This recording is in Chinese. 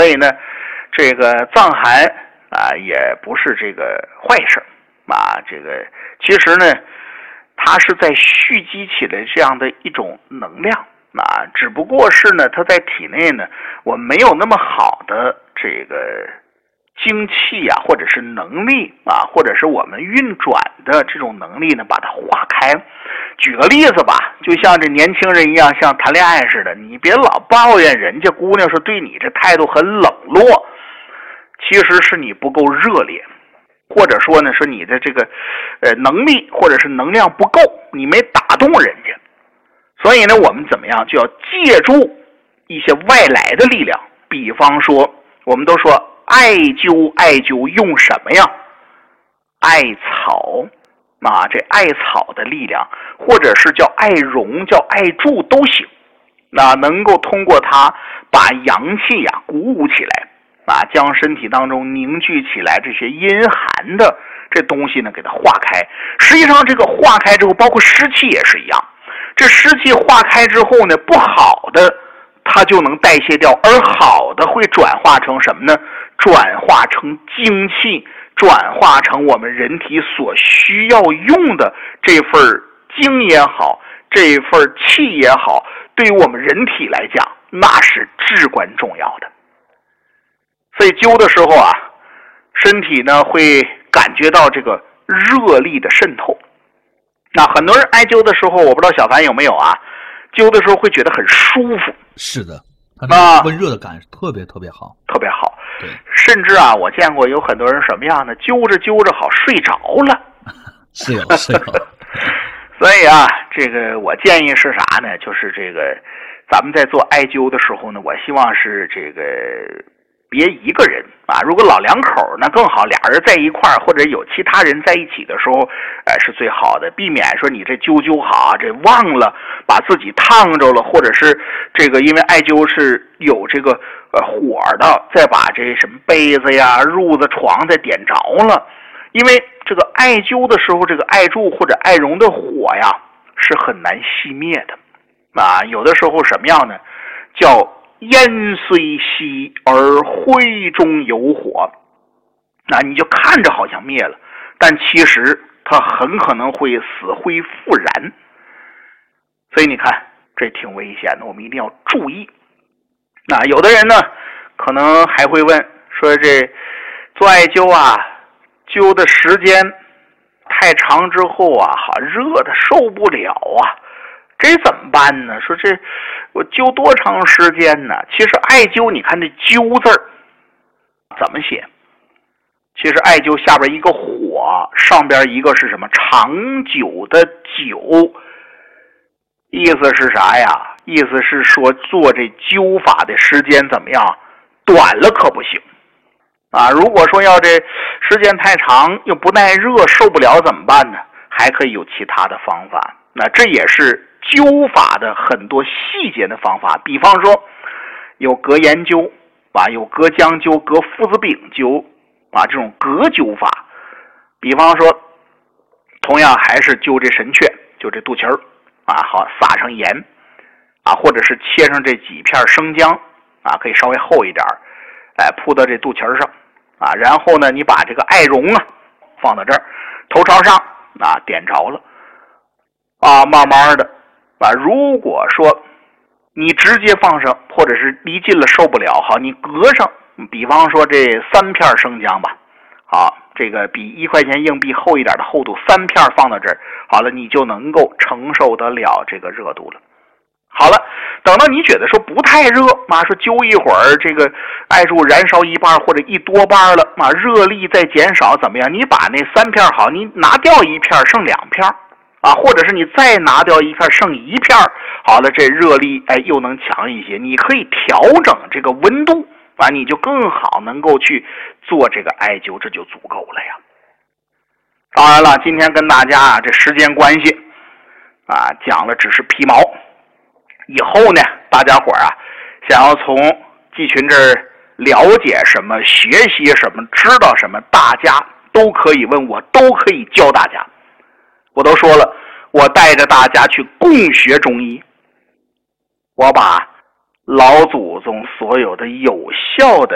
以呢，这个藏寒啊也不是这个坏事啊。这个其实呢，它是在蓄积起来这样的一种能量啊，只不过是呢，它在体内呢，我没有那么好的这个精气啊，或者是能力啊，或者是我们运转的这种能力呢，把它化开。举个例子吧，就像这年轻人一样，像谈恋爱似的，你别老抱怨人家姑娘说对你这态度很冷落，其实是你不够热烈，或者说呢，是你的这个能力或者是能量不够，你没打动人家。所以呢，我们怎么样就要借助一些外来的力量，比方说我们都说艾灸用什么呀？艾草啊，这艾草的力量，或者是叫艾绒、叫艾柱都行。那能够通过它把阳气呀鼓舞起来啊，将身体当中凝聚起来这些阴寒的这东西呢，给它化开。实际上，这个化开之后，包括湿气也是一样。这湿气化开之后呢，不好的它就能代谢掉，而好的会转化成什么呢？转化成精气，转化成我们人体所需要用的这份精也好，这份气也好，对于我们人体来讲，那是至关重要的。所以灸的时候啊，身体呢会感觉到这个热力的渗透。那很多人艾灸的时候，我不知道小凡有没有啊，灸的时候会觉得很舒服。 是的，它那温热的感特别特别好， 特别好。 对， 甚至啊，我见过有很多人什么样呢？灸着灸着好睡着了。 是有。 所以啊，这个我建议是啥呢？就是这个咱们在做艾灸的时候呢，我希望是这个别一个人啊，如果老两口那更好，俩人在一块儿或者有其他人在一起的时候，是最好的，避免说你这灸好这忘了把自己烫着了，或者是这个因为艾灸是有这个火的，再把这什么被子呀、褥子、床再点着了。因为这个艾灸的时候，这个艾柱或者艾绒的火呀是很难熄灭的啊，有的时候什么样呢？叫烟虽熄而灰中有火，那你就看着好像灭了，但其实它很可能会死灰复燃。所以你看，这挺危险的，我们一定要注意。那有的人呢，可能还会问说，这做艾灸啊，灸的时间太长之后啊，热的受不了啊，这怎么办呢？说这我灸多长时间呢？其实艾灸，你看这灸字怎么写？其实艾灸下边一个火，上边一个是什么？长久的久。意思是啥呀？意思是说做这灸法的时间怎么样？短了可不行啊！如果说要这时间太长又不耐热受不了怎么办呢？还可以有其他的方法。那这也是灸法的很多细节的方法，比方说有隔盐灸啊，有隔姜灸、隔附子饼灸啊，这种隔灸法。比方说，同样还是灸这神阙，就这肚脐儿啊，好撒上盐啊，或者是切上这几片生姜啊，可以稍微厚一点，铺到这肚脐上啊，然后呢，你把这个艾绒啊放到这儿，头朝上啊，点着了啊，慢慢的啊，如果说你直接放上，或者是离近了受不了，好，你隔上，比方说这3片生姜吧，好，这个比1块钱硬币厚一点的厚度，3片放到这儿，好了，你就能够承受得了这个热度了。好了，等到你觉得说不太热，说灸一会儿，这个艾柱燃烧一半或者一多半了，热力再减少怎么样？你把那3片好，你拿掉1片剩2片啊，或者是你再拿掉1片剩1片，好了，这热力又能强一些，你可以调整这个温度啊，你就更好能够去做这个艾灸，这就足够了呀。当然了，今天跟大家这时间关系啊，讲了只是皮毛。以后呢，大家伙想要从季群这儿了解什么、学习什么、知道什么，大家都可以问我，都可以教大家。我都说了，我带着大家去共学中医，我把老祖宗所有的有效的